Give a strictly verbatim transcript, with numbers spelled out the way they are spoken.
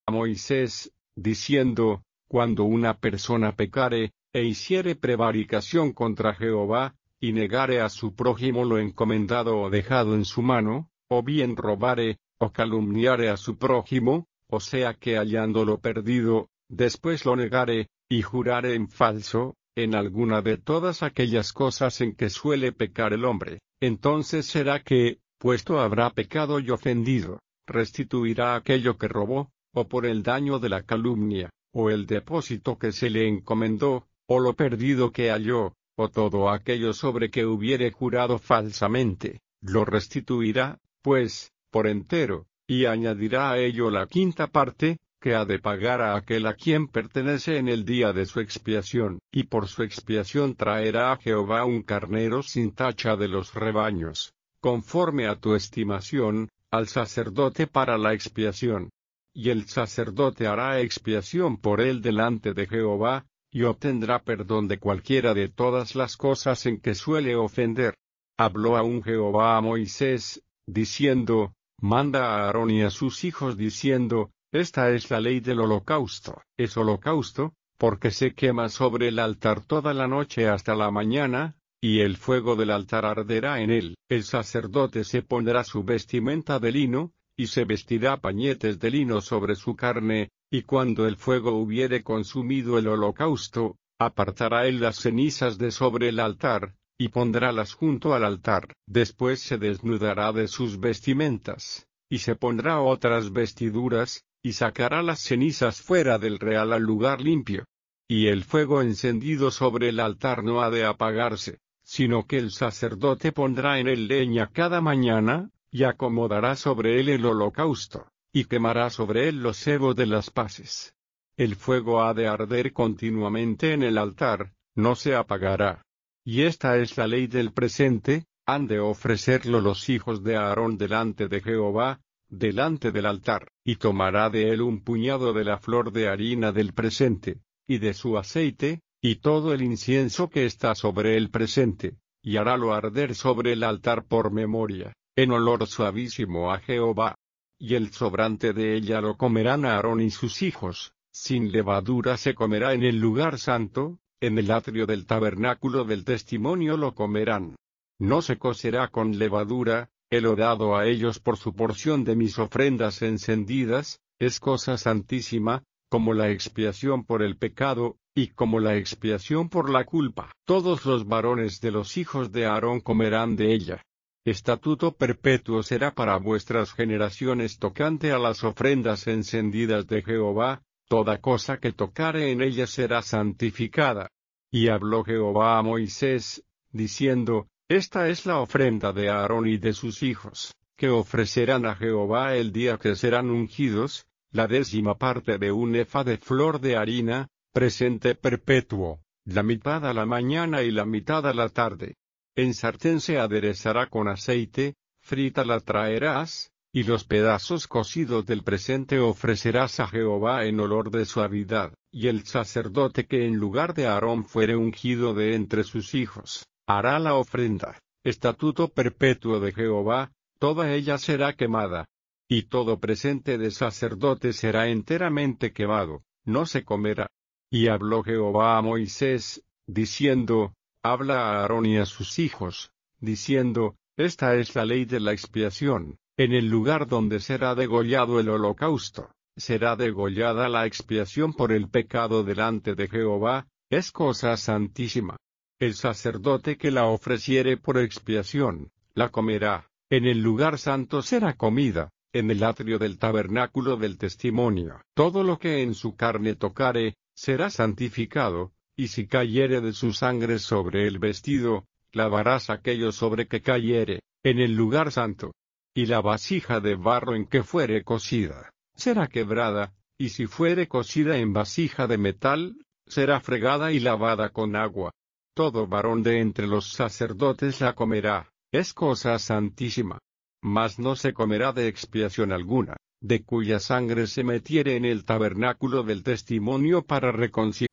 a Moisés, diciendo, cuando una persona pecare, e hiciere prevaricación contra Jehová, y negare a su prójimo lo encomendado o dejado en su mano, o bien robare, o calumniare a su prójimo, o sea que hallándolo perdido, después lo negare, y jurare en falso, en alguna de todas aquellas cosas en que suele pecar el hombre, entonces será que, puesto habrá pecado y ofendido, restituirá aquello que robó, o por el daño de la calumnia, o el depósito que se le encomendó, o lo perdido que halló, o todo aquello sobre que hubiere jurado falsamente, lo restituirá, pues, por entero, y añadirá a ello la quinta parte, que ha de pagar a aquel a quien pertenece en el día de su expiación, y por su expiación traerá a Jehová un carnero sin tacha de los rebaños, conforme a tu estimación, al sacerdote para la expiación. Y el sacerdote hará expiación por él delante de Jehová, y obtendrá perdón de cualquiera de todas las cosas en que suele ofender. Habló aún Jehová a Moisés, diciendo, manda a Aarón y a sus hijos diciendo, esta es la ley del holocausto. Es holocausto, porque se quema sobre el altar toda la noche hasta la mañana, y el fuego del altar arderá en él. El sacerdote se pondrá su vestimenta de lino, y se vestirá pañetes de lino sobre su carne, y cuando el fuego hubiere consumido el holocausto, apartará él las cenizas de sobre el altar, y pondrálas junto al altar. Después se desnudará de sus vestimentas, y se pondrá otras vestiduras, y sacará las cenizas fuera del real al lugar limpio. Y el fuego encendido sobre el altar no ha de apagarse, sino que el sacerdote pondrá en él leña cada mañana, y acomodará sobre él el holocausto, y quemará sobre él los cebos de las paces. El fuego ha de arder continuamente en el altar, no se apagará. Y esta es la ley del presente, han de ofrecerlo los hijos de Aarón delante de Jehová, delante del altar, y tomará de él un puñado de la flor de harina del presente, y de su aceite, y todo el incienso que está sobre el presente, y harálo arder sobre el altar por memoria, en olor suavísimo a Jehová. Y el sobrante de ella lo comerán Aarón y sus hijos, sin levadura se comerá en el lugar santo, en el atrio del tabernáculo del testimonio lo comerán. No se cocerá con levadura, he lo dado a ellos por su porción de mis ofrendas encendidas, es cosa santísima, como la expiación por el pecado, y como la expiación por la culpa. Todos los varones de los hijos de Aarón comerán de ella. Estatuto perpetuo será para vuestras generaciones tocante a las ofrendas encendidas de Jehová, toda cosa que tocare en ella será santificada. Y habló Jehová a Moisés, diciendo, esta es la ofrenda de Aarón y de sus hijos, que ofrecerán a Jehová el día que serán ungidos, la décima parte de un efa de flor de harina, presente perpetuo, la mitad a la mañana y la mitad a la tarde. En sartén se aderezará con aceite, frita la traerás, y los pedazos cocidos del presente ofrecerás a Jehová en olor de suavidad, y el sacerdote que en lugar de Aarón fuere ungido de entre sus hijos, hará la ofrenda, estatuto perpetuo de Jehová, toda ella será quemada. Y todo presente de sacerdote será enteramente quemado, no se comerá. Y habló Jehová a Moisés, diciendo, habla a Aarón y a sus hijos, diciendo, esta es la ley de la expiación, en el lugar donde será degollado el holocausto, será degollada la expiación por el pecado delante de Jehová, es cosa santísima. El sacerdote que la ofreciere por expiación, la comerá, en el lugar santo será comida, en el atrio del tabernáculo del testimonio. Todo lo que en su carne tocare, será santificado, y si cayere de su sangre sobre el vestido, lavarás aquello sobre que cayere, en el lugar santo. Y la vasija de barro en que fuere cocida, será quebrada, y si fuere cocida en vasija de metal, será fregada y lavada con agua. Todo varón de entre los sacerdotes la comerá, es cosa santísima. Mas no se comerá de expiación alguna, de cuya sangre se metiere en el tabernáculo del testimonio para reconciliar.